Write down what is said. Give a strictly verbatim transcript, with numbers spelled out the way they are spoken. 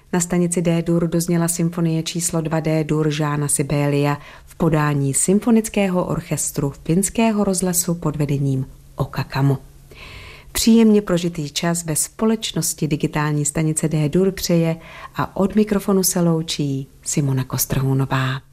Na stanici D-dur dozněla symfonie číslo dva D-dur Jeana Sibélia v podání symfonického orchestru Finského rozhlasu pod vedením Oka Kamo. Příjemně prožitý čas ve společnosti digitální stanice D-dur přeje a od mikrofonu se loučí Simona Kostrhounová.